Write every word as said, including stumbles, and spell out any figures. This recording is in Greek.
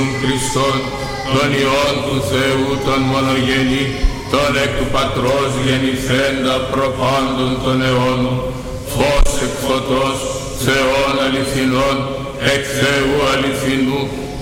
Ιησούν Χριστόν, τον Υιόν του Θεού τον μονογενή, τον εκ του Πατρός γεννηθέντα προπάντων των αιώνων, φως εκ φωτός, Θεόν αληθινών, εκ Θεού αληθινού,